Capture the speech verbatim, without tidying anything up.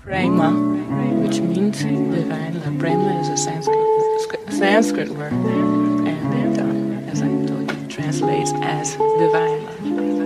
Prema, which means divine love. Prema is a Sanskrit, Sanskrit word, and it, um, as I told you, translates as divine love.